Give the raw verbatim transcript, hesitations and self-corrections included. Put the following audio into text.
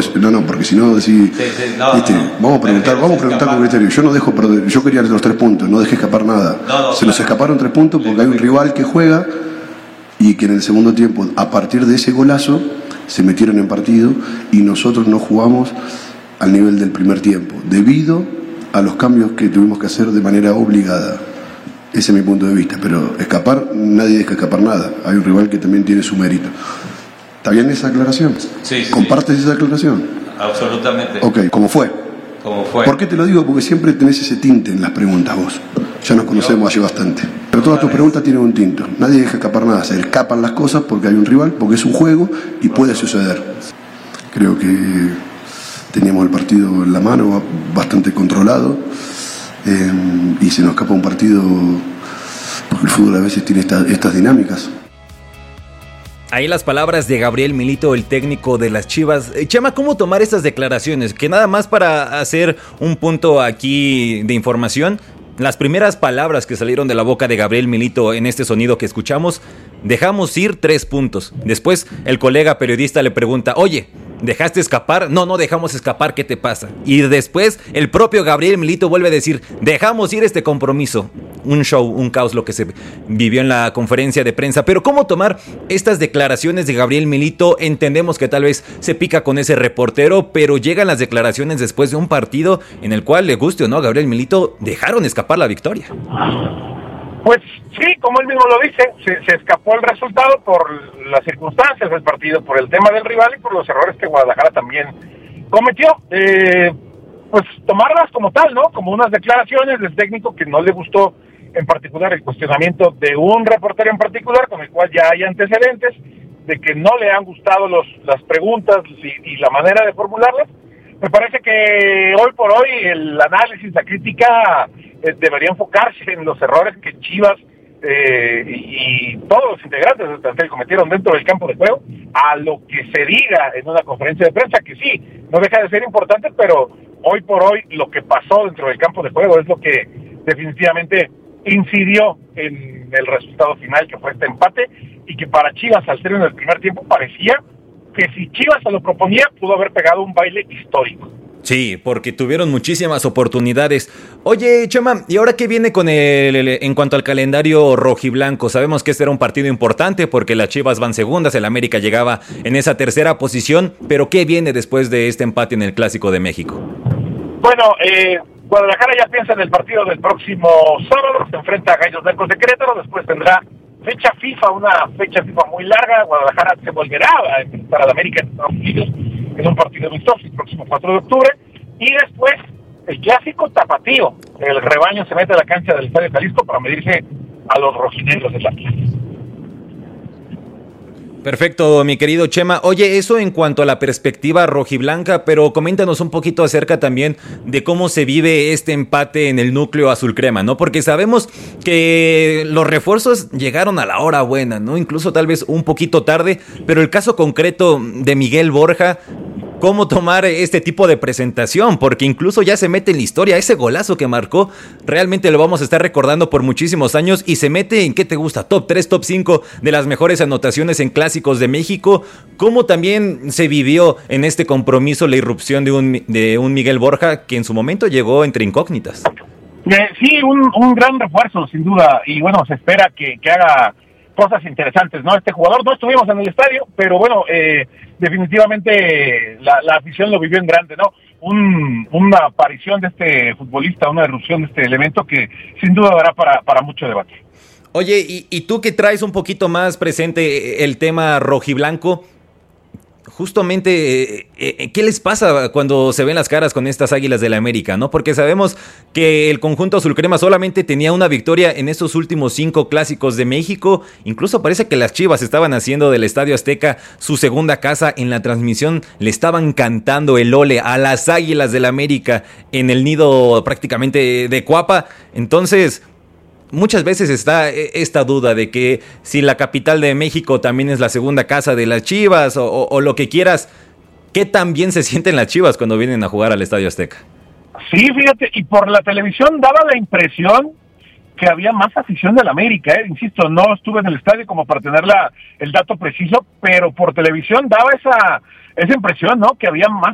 no, no, porque si no decís, sí, sí, no, ¿viste? no, no. vamos a preguntar, vamos a preguntar con criterio. Yo no dejo perder, yo quería los tres puntos, no dejé escapar nada. No, no, Se nos claro. escaparon tres puntos porque hay un rival que juega y que en el segundo tiempo, a partir de ese golazo, se metieron en partido y nosotros no jugamos al nivel del primer tiempo, debido a los cambios que tuvimos que hacer de manera obligada. Ese es mi punto de vista, pero escapar, nadie deja escapar nada. Hay un rival que también tiene su mérito. ¿Está bien esa aclaración? Sí, sí. ¿Compartes esa aclaración? Absolutamente. Ok, ¿cómo fue? ¿Cómo fue? ¿Por qué te lo digo? Porque siempre tenés ese tinte en las preguntas vos. Ya nos conocemos hace bastante. Pero todas tus preguntas tienen un tinto. Nadie deja escapar nada. Se escapan las cosas porque hay un rival, porque es un juego y puede suceder. Creo que teníamos el partido en la mano, bastante controlado. Eh, y se nos escapa un partido porque el fútbol a veces tiene esta, estas dinámicas. Ahí las palabras de Gabriel Milito, el técnico de las Chivas. Chema, ¿cómo tomar estas declaraciones? Que nada más para hacer un punto aquí de información, las primeras palabras que salieron de la boca de Gabriel Milito en este sonido que escuchamos, dejamos ir tres puntos. Después el colega periodista le pregunta, oye, ¿dejaste escapar? No, no dejamos escapar, ¿qué te pasa? Y después el propio Gabriel Milito vuelve a decir, dejamos ir este compromiso. Un show, un caos lo que se vivió en la conferencia de prensa. Pero ¿cómo tomar estas declaraciones de Gabriel Milito? Entendemos que tal vez se pica con ese reportero, pero llegan las declaraciones después de un partido en el cual, le guste o no a Gabriel Milito, dejaron escapar la victoria. Pues sí, como él mismo lo dice, se, se escapó el resultado por las circunstancias del partido, por el tema del rival y por los errores que Guadalajara también cometió. Eh, pues tomarlas como tal, ¿no? Como unas declaraciones del técnico que no le gustó en particular el cuestionamiento de un reportero en particular, con el cual ya hay antecedentes, de que no le han gustado los, las preguntas y, y la manera de formularlas. Me parece que hoy por hoy el análisis, la crítica eh, debería enfocarse en los errores que Chivas eh, y, y todos los integrantes del plantel cometieron dentro del campo de juego, a lo que se diga en una conferencia de prensa, que sí, no deja de ser importante, pero hoy por hoy lo que pasó dentro del campo de juego es lo que definitivamente incidió en el resultado final, que fue este empate, y que para Chivas, al término del primer tiempo, parecía que si Chivas se lo proponía, pudo haber pegado un baile histórico. Sí, porque tuvieron muchísimas oportunidades. Oye, Chema, ¿y ahora qué viene con el, el en cuanto al calendario rojiblanco? Sabemos que este era un partido importante porque las Chivas van segundas, el América llegaba en esa tercera posición, pero ¿qué viene después de este empate en el Clásico de México? Bueno, eh, Guadalajara ya piensa en el partido del próximo sábado, se enfrenta a Gallos Blancos de Querétaro, después tendrá fecha FIFA, una fecha FIFA muy larga. Guadalajara se volverá a enfrentar al América en Estados Unidos en un partido amistoso el próximo cuatro de octubre, y después el clásico tapatío. El rebaño se mete a la cancha del Estadio Jalisco para medirse a los rojinegros del Atlas. Perfecto, mi querido Chema. Oye, eso en cuanto a la perspectiva rojiblanca, pero coméntanos un poquito acerca también de cómo se vive este empate en el núcleo azul crema, ¿no? Porque sabemos que los refuerzos llegaron a la hora buena, ¿no? Incluso tal vez un poquito tarde, pero el caso concreto de Miguel Borja, ¿cómo tomar este tipo de presentación? Porque incluso ya se mete en la historia. Ese golazo que marcó, realmente lo vamos a estar recordando por muchísimos años y se mete en, ¿qué te gusta? Top tres, top cinco de las mejores anotaciones en clásicos de México. ¿Cómo también se vivió en este compromiso la irrupción de un, de un Miguel Borja que en su momento llegó entre incógnitas? Eh, sí, un, un gran refuerzo, sin duda. Y bueno, se espera que, que haga cosas interesantes, ¿no? Este jugador, no estuvimos en el estadio, pero bueno, eh, definitivamente la, la afición lo vivió en grande, ¿no? Un, una aparición de este futbolista, una irrupción de este elemento que sin duda dará para, para mucho debate. Oye, y, y tú que traes un poquito más presente el tema rojiblanco, justamente, eh, ¿qué les pasa cuando se ven las caras con estas Águilas del la América, no? Porque sabemos que el conjunto azulcrema solamente tenía una victoria en estos últimos cinco clásicos de México. Incluso parece que las Chivas estaban haciendo del Estadio Azteca su segunda casa. En la transmisión le estaban cantando el ole a las Águilas del la América en el nido prácticamente de Cuapa. Entonces, muchas veces está esta duda de que si la capital de México también es la segunda casa de las Chivas o, o, o lo que quieras, ¿qué tan bien se sienten las Chivas cuando vienen a jugar al Estadio Azteca? Sí, fíjate, y por la televisión daba la impresión que había más afición del América, ¿eh? Insisto, no estuve en el estadio como para tener la, el dato preciso, pero por televisión daba esa, esa impresión, ¿no? Que había más